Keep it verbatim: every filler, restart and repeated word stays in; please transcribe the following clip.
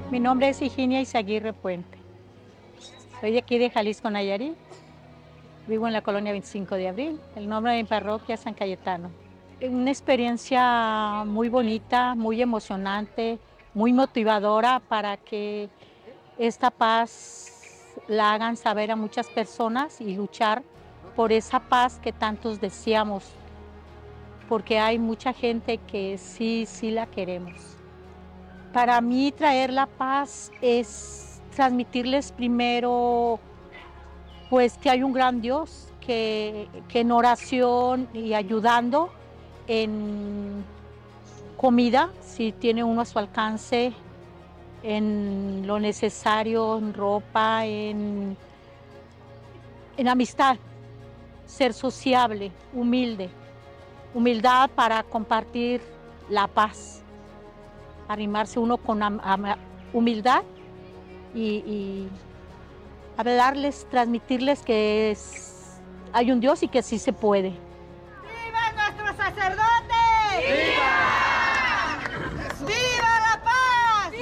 Mi nombre es Higinia Izaguirre Puente. Soy de aquí de Jalisco, Nayarit. Vivo en la colonia veinticinco de abril. El nombre de mi parroquia es San Cayetano. Una experiencia muy bonita, muy emocionante, muy motivadora para que esta paz la hagan saber a muchas personas y luchar por esa paz que tantos deseamos, porque hay mucha gente que sí, sí la queremos. Para mí traer la paz es transmitirles primero pues que hay un gran Dios, que, que en oración y ayudando en comida, si tiene uno a su alcance, en lo necesario, en ropa, en, en amistad, ser sociable, humilde, humildad para compartir la paz, arrimarse uno con am, am, humildad y, y hablarles, transmitirles que es, hay un Dios y que sí se puede. ¡Viva nuestro sacerdote!